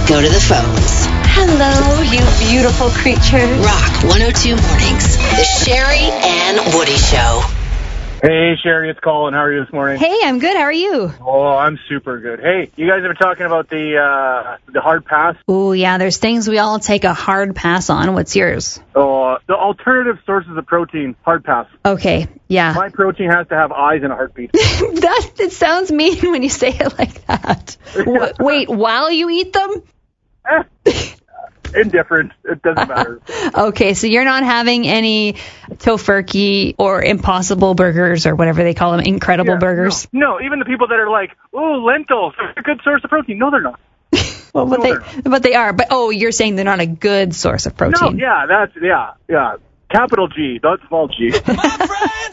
go to the phones. Hello, you beautiful creature. Rock 102 Mornings. The Sherry and Woody Show. Hey, Sherry, it's Colin. How are you this morning? Hey, I'm good. How are you? Oh, I'm super good. Hey, you guys have been talking about the hard pass. Oh, yeah, there's things we all take a hard pass on. What's yours? Oh, the alternative sources of protein, hard pass. Okay, yeah. My protein has to have eyes and a heartbeat. It sounds mean when you say it like that. Wait, while you eat them? Indifferent. It doesn't matter. Okay, so you're not having any tofurkey or Impossible burgers or whatever they call them, incredible burgers? No, even the people that are like, oh, lentils, they're a good source of protein. No, they're not. Well, but they are. But you're saying they're not a good source of protein. No, yeah. Capital G, not small g. My friends